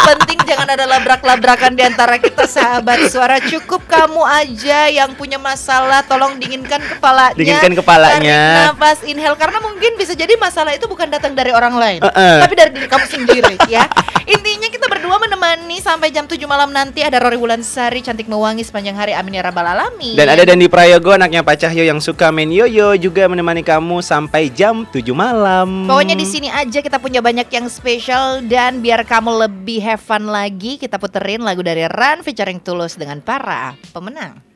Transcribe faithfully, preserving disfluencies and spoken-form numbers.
penting jangan ada labrak-labrakan di antara kita sahabat suara. Cukup kamu aja yang punya masalah, tolong dinginkan kepalanya. Dinginkan kepalanya. Tarik nafas, inhale, karena mungkin bisa jadi masalah itu bukan datang dari orang lain, uh-uh. tapi dari diri kamu sendiri ya. Intinya kita berdua menemani sampai jam tujuh malam nanti. Ada Rory Wulansari, cantik mewangi sepanjang hari, amin ya rabbal alamin. Dan ada Dandi Prayogo, anaknya Pak Cahyo yang suka main yoyo, juga menemani kamu sampai jam tujuh malam. Pokoknya di sini aja kita punya banyak yang spesial. Dan biar kamu lebih have fun lagi, kita puterin lagu dari Run featuring Tulus dengan para pemenang.